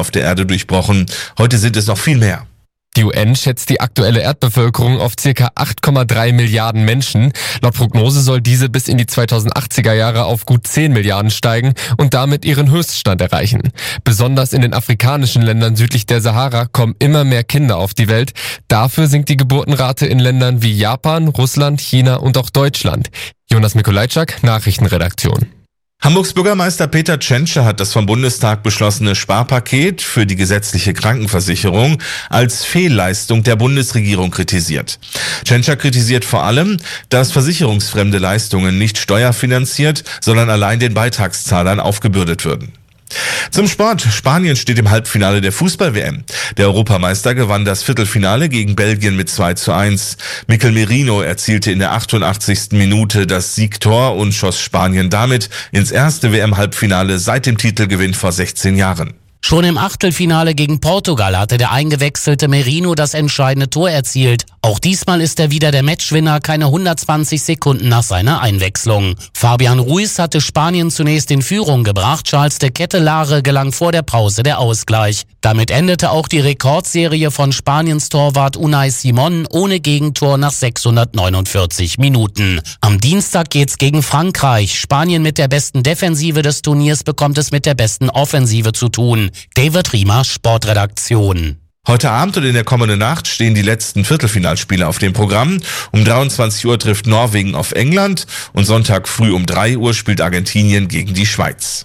auf der Erde durchbrochen. Heute sind es noch viel mehr. Die UN schätzt die aktuelle Erdbevölkerung auf ca. 8,3 Milliarden Menschen. Laut Prognose soll diese bis in die 2080er Jahre auf gut 10 Milliarden steigen und damit ihren Höchststand erreichen. Besonders in den afrikanischen Ländern südlich der Sahara kommen immer mehr Kinder auf die Welt. Dafür sinkt die Geburtenrate in Ländern wie Japan, Russland, China und auch Deutschland. Jonas Mikolajczak, Nachrichtenredaktion. Hamburgs Bürgermeister Peter Tschentscher hat das vom Bundestag beschlossene Sparpaket für die gesetzliche Krankenversicherung als Fehlleistung der Bundesregierung kritisiert. Tschentscher kritisiert vor allem, dass versicherungsfremde Leistungen nicht steuerfinanziert, sondern allein den Beitragszahlern aufgebürdet würden. Zum Sport. Spanien steht im Halbfinale der Fußball-WM. Der Europameister gewann das Viertelfinale gegen Belgien mit 2:1. Mikel Merino erzielte in der 88. Minute das Siegtor und schoss Spanien damit ins erste WM-Halbfinale seit dem Titelgewinn vor 16 Jahren. Schon im Achtelfinale gegen Portugal hatte der eingewechselte Merino das entscheidende Tor erzielt. Auch diesmal ist er wieder der Matchwinner, keine 120 Sekunden nach seiner Einwechslung. Fabian Ruiz hatte Spanien zunächst in Führung gebracht, Charles de Kettelare gelang vor der Pause der Ausgleich. Damit endete auch die Rekordserie von Spaniens Torwart Unai Simón ohne Gegentor nach 649 Minuten. Am Dienstag geht's gegen Frankreich. Spanien mit der besten Defensive des Turniers bekommt es mit der besten Offensive zu tun. David Riemer, Sportredaktion. Heute Abend und in der kommenden Nacht stehen die letzten Viertelfinalspiele auf dem Programm. Um 23 Uhr trifft Norwegen auf England und Sonntag früh um 3 Uhr spielt Argentinien gegen die Schweiz.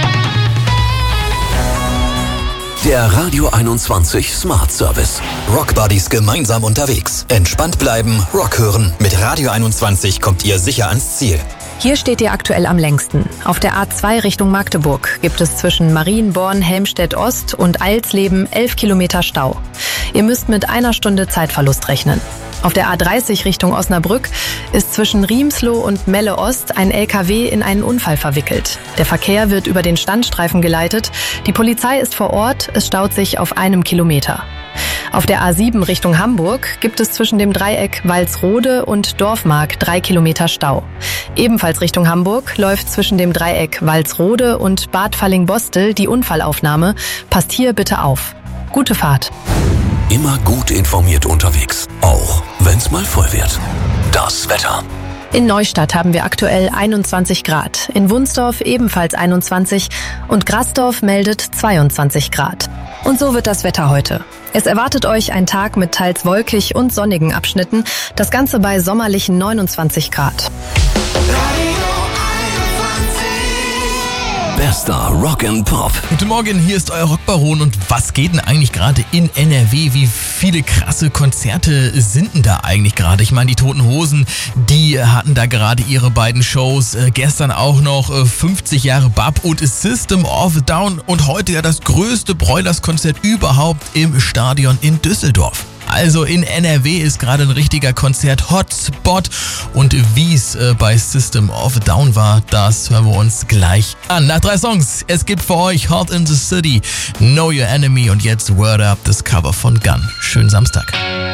Der Radio 21 Smart Service. Rock Buddies gemeinsam unterwegs. Entspannt bleiben, Rock hören. Mit Radio 21 kommt ihr sicher ans Ziel. Hier steht ihr aktuell am längsten. Auf der A2 Richtung Magdeburg gibt es zwischen Marienborn, Helmstedt Ost und Eilsleben 11 Kilometer Stau. Ihr müsst mit 1 Stunde Zeitverlust rechnen. Auf der A30 Richtung Osnabrück ist zwischen Riemsloh und Melle Ost ein LKW in einen Unfall verwickelt. Der Verkehr wird über den Standstreifen geleitet. Die Polizei ist vor Ort. Es staut sich auf 1 Kilometer. Auf der A7 Richtung Hamburg gibt es zwischen dem Dreieck Walsrode und Dorfmark 3 Kilometer Stau. Ebenfalls Richtung Hamburg läuft zwischen dem Dreieck Walsrode und Bad Falling-Bostel die Unfallaufnahme. Passt hier bitte auf. Gute Fahrt. Immer gut informiert unterwegs, auch wenn's mal voll wird. Das Wetter. In Neustadt haben wir aktuell 21 Grad, in Wunsdorf ebenfalls 21 und Grasdorf meldet 22 Grad. Und so wird das Wetter heute. Es erwartet euch ein Tag mit teils wolkig und sonnigen Abschnitten, das Ganze bei sommerlichen 29 Grad. Bester Rock and Pop. Guten Morgen, hier ist euer Rockbaron und was geht denn eigentlich gerade in NRW? Wie viele krasse Konzerte sind denn da eigentlich gerade? Ich meine, die Toten Hosen, die hatten da gerade ihre beiden Shows. Gestern auch noch 50 Jahre BAP und System of a Down und heute ja das größte Broilers-Konzert überhaupt im Stadion in Düsseldorf. Also in NRW ist gerade ein richtiger Konzert-Hotspot und wie es bei System of a Down war, das hören wir uns gleich an. Nach 3 Songs, es gibt für euch Hot in the City, Know Your Enemy und jetzt Word Up, das Cover von Gun. Schönen Samstag.